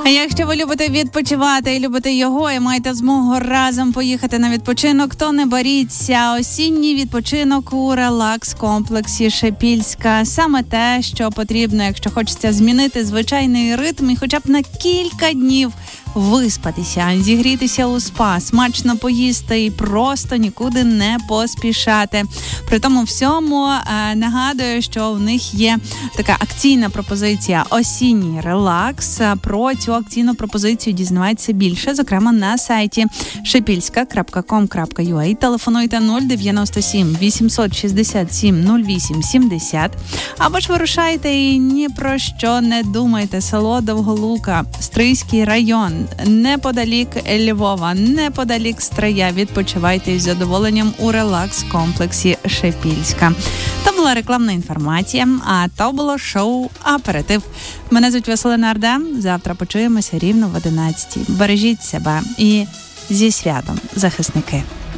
А якщо ви любите відпочивати і любите його, і маєте змогу разом поїхати на відпочинок, то не боріться. Осінній відпочинок у релакс-комплексі Шепільська. Саме те, що потрібно, якщо хочеться змінити звичайний ритм і хоча б на кілька днів виспатися, зігрітися у спа, смачно поїсти і просто нікуди не поспішати. При тому всьому нагадую, що в них є така акційна пропозиція «Осінній релакс». Про цю акційну пропозицію дізнавайтеся більше, зокрема на сайті shepilska.com.ua. Телефонуйте 097 867 08 70 або ж вирушайте і ні про що не думайте. Село Довголука, Стрийський район, неподалік Львова, неподалік Стрия. Відпочивайте із задоволенням у релакс-комплексі Шепільська. То була рекламна інформація, а то було шоу «Аперитив». Мене звуть Василина Арда. Завтра почуємося рівно в 11. Бережіть себе і зі святом, захисники.